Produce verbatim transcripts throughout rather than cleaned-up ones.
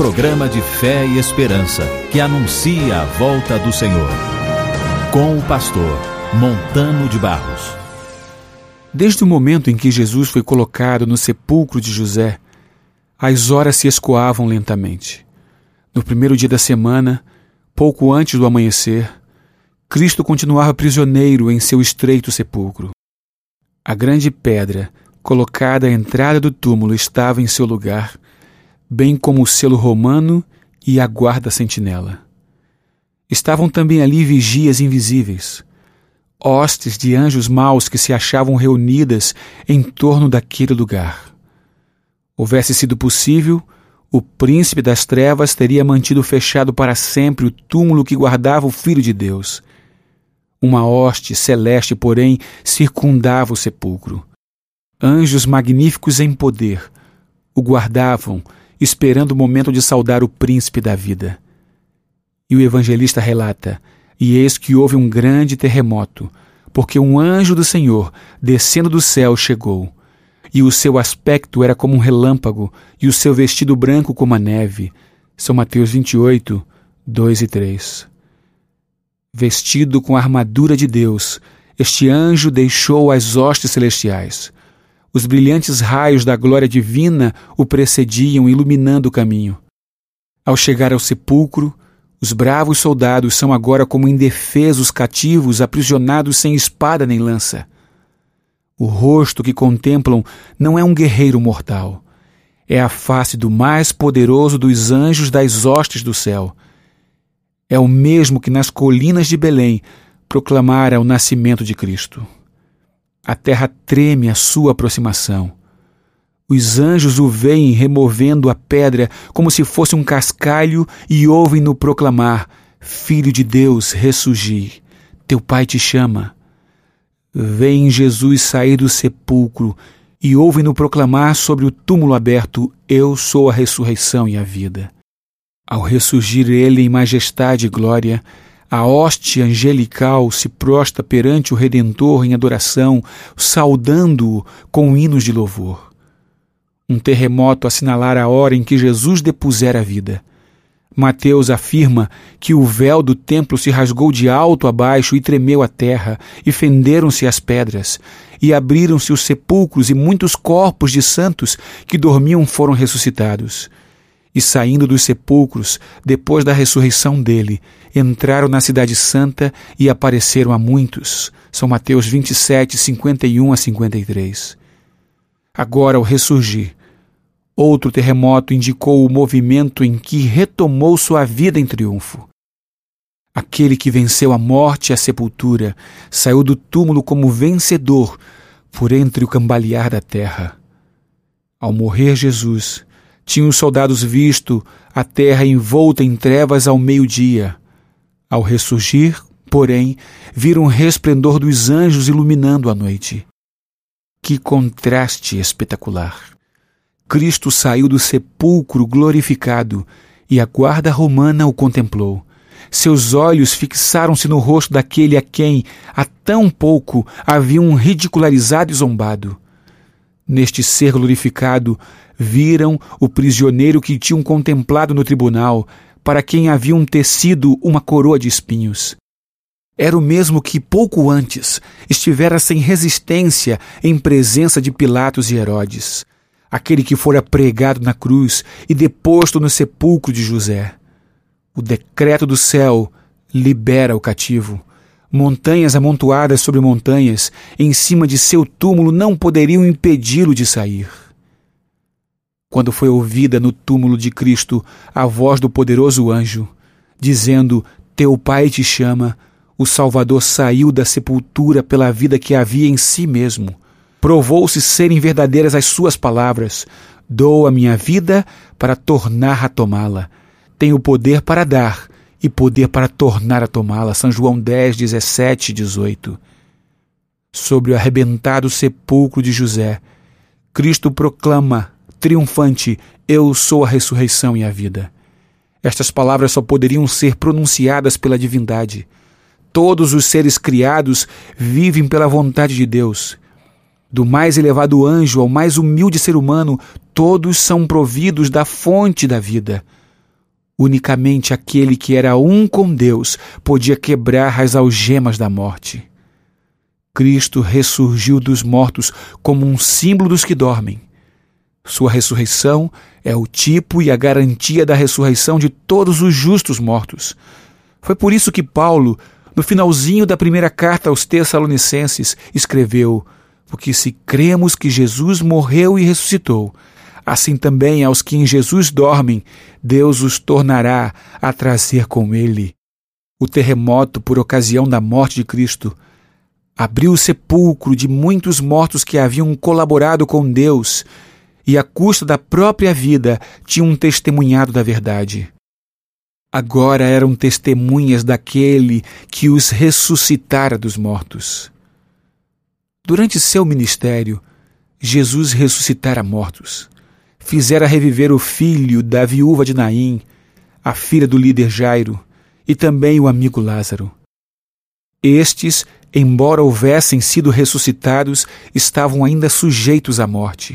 programa de fé e esperança que anuncia a volta do Senhor. Com o pastor Montano de Barros. Desde o momento em que Jesus foi colocado no sepulcro de José, as horas se escoavam lentamente. No primeiro dia da semana, pouco antes do amanhecer, Cristo continuava prisioneiro em seu estreito sepulcro. A grande pedra colocada à entrada do túmulo estava em seu lugar, bem como o selo romano e a guarda-sentinela. Estavam também ali vigias invisíveis, hostes de anjos maus que se achavam reunidas em torno daquele lugar. Houvesse sido possível, o príncipe das trevas teria mantido fechado para sempre o túmulo que guardava o Filho de Deus. Uma hoste celeste, porém, circundava o sepulcro. Anjos magníficos em poder o guardavam, esperando o momento de saudar o príncipe da vida. E o evangelista relata: e eis que houve um grande terremoto, porque um anjo do Senhor, descendo do céu, chegou. E o seu aspecto era como um relâmpago, e o seu vestido branco como a neve. São Mateus vinte e oito, dois e três. Vestido com a armadura de Deus, este anjo deixou as hostes celestiais. Os brilhantes raios da glória divina o precediam, iluminando o caminho. Ao chegar ao sepulcro, os bravos soldados são agora como indefesos cativos aprisionados sem espada nem lança. O rosto que contemplam não é um guerreiro mortal. É a face do mais poderoso dos anjos das hostes do céu. É o mesmo que nas colinas de Belém proclamara o nascimento de Cristo. A terra treme à sua aproximação. Os anjos o veem removendo a pedra como se fosse um cascalho e ouvem-no proclamar: Filho de Deus, ressurgi, teu Pai te chama. Veem Jesus sair do sepulcro e ouvem-no proclamar sobre o túmulo aberto: Eu sou a ressurreição e a vida. Ao ressurgir ele em majestade e glória, a hoste angelical se prostra perante o Redentor em adoração, saudando-o com hinos de louvor. Um terremoto assinalara a hora em que Jesus depusera a vida. Mateus afirma que o véu do templo se rasgou de alto a baixo e tremeu a terra, e fenderam-se as pedras, e abriram-se os sepulcros, e muitos corpos de santos que dormiam foram ressuscitados. E saindo dos sepulcros, depois da ressurreição dele, entraram na cidade santa e apareceram a muitos. São Mateus vinte e sete, cinquenta e um a cinquenta e três. Agora, ao ressurgir, outro terremoto indicou o movimento em que retomou sua vida em triunfo. Aquele que venceu a morte e a sepultura saiu do túmulo como vencedor por entre o cambalear da terra. Ao morrer Jesus, tinham os soldados visto a terra envolta em trevas ao meio-dia. Ao ressurgir, porém, viram o resplendor dos anjos iluminando a noite. Que contraste espetacular! Cristo saiu do sepulcro glorificado e a guarda romana o contemplou. Seus olhos fixaram-se no rosto daquele a quem, há tão pouco, haviam ridicularizado e zombado. Neste ser glorificado, viram o prisioneiro que tinham contemplado no tribunal, para quem haviam tecido uma coroa de espinhos. Era o mesmo que, pouco antes, estivera sem resistência em presença de Pilatos e Herodes, aquele que fora pregado na cruz e deposto no sepulcro de José. O decreto do céu libera o cativo. Montanhas amontoadas sobre montanhas, em cima de seu túmulo, não poderiam impedi-lo de sair. Quando foi ouvida no túmulo de Cristo a voz do poderoso anjo, dizendo: Teu Pai te chama, o Salvador saiu da sepultura pela vida que havia em si mesmo. Provou-se serem verdadeiras as suas palavras: Dou a minha vida para tornar a tomá-la. Tenho poder para dar e poder para tornar a tomá-la. São João dez, dezessete e dezoito. Sobre o arrebentado sepulcro de José, Cristo proclama triunfante: Eu sou a ressurreição e a vida. Estas palavras só poderiam ser pronunciadas pela divindade. Todos os seres criados vivem pela vontade de Deus. Do mais elevado anjo ao mais humilde ser humano, todos são providos da fonte da vida. Unicamente aquele que era um com Deus podia quebrar as algemas da morte. Cristo ressurgiu dos mortos como um símbolo dos que dormem. Sua ressurreição é o tipo e a garantia da ressurreição de todos os justos mortos. Foi por isso que Paulo, no finalzinho da primeira carta aos Tessalonicenses, escreveu: porque se cremos que Jesus morreu e ressuscitou, assim também aos que em Jesus dormem, Deus os tornará a trazer com ele. O terremoto, por ocasião da morte de Cristo, abriu o sepulcro de muitos mortos que haviam colaborado com Deus e, à custa da própria vida, tinham testemunhado da verdade. Agora eram testemunhas daquele que os ressuscitara dos mortos. Durante seu ministério, Jesus ressuscitara mortos. Fizera reviver o filho da viúva de Naim, a filha do líder Jairo, e também o amigo Lázaro. Estes, embora houvessem sido ressuscitados, estavam ainda sujeitos à morte.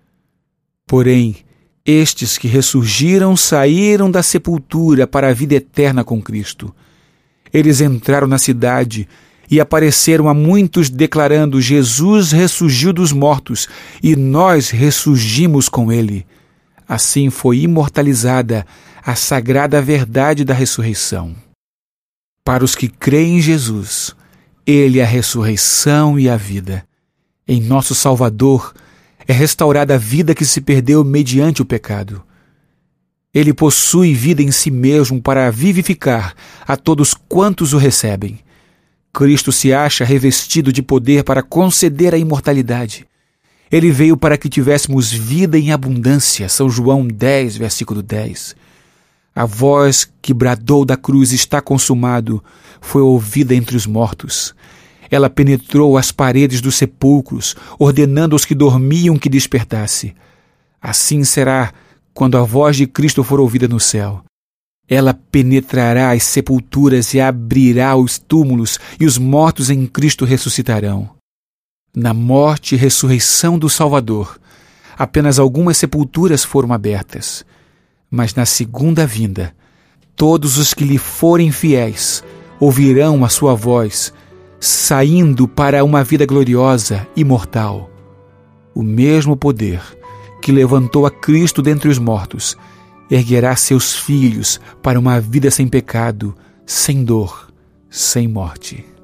Porém, estes que ressurgiram saíram da sepultura para a vida eterna com Cristo. Eles entraram na cidade e apareceram a muitos declarando: Jesus ressurgiu dos mortos e nós ressurgimos com ele. Assim foi imortalizada a sagrada verdade da ressurreição. Para os que creem em Jesus, ele é a ressurreição e a vida. Em nosso Salvador é restaurada a vida que se perdeu mediante o pecado. Ele possui vida em si mesmo para vivificar a todos quantos o recebem. Cristo se acha revestido de poder para conceder a imortalidade. Ele veio para que tivéssemos vida em abundância. São João dez, versículo dez. A voz que bradou da cruz: está consumado, foi ouvida entre os mortos. Ela penetrou as paredes dos sepulcros, ordenando aos que dormiam que despertasse. Assim será quando a voz de Cristo for ouvida no céu. Ela penetrará as sepulturas e abrirá os túmulos, e os mortos em Cristo ressuscitarão. Na morte e ressurreição do Salvador, apenas algumas sepulturas foram abertas. Mas na segunda vinda, todos os que lhe forem fiéis ouvirão a sua voz, saindo para uma vida gloriosa, imortal. O mesmo poder que levantou a Cristo dentre os mortos erguerá seus filhos para uma vida sem pecado, sem dor, sem morte.